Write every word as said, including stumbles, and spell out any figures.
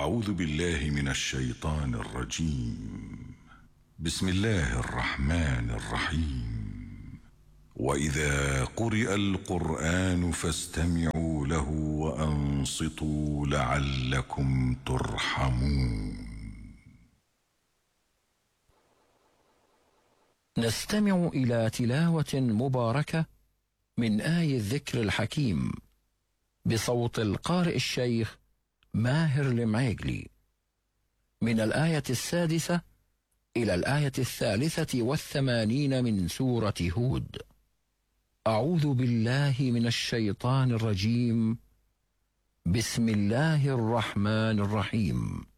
أعوذ بالله من الشيطان الرجيم. بسم الله الرحمن الرحيم. وإذا قرئ القرآن فاستمعوا له وأنصتوا لعلكم ترحمون. نستمع إلى تلاوة مباركة من آي الذكر الحكيم بصوت القارئ الشيخ ماهر المعيقلي من الآية السادسة إلى الآية الثالثة والثمانين من سورة هود. أعوذ بالله من الشيطان الرجيم. بسم الله الرحمن الرحيم.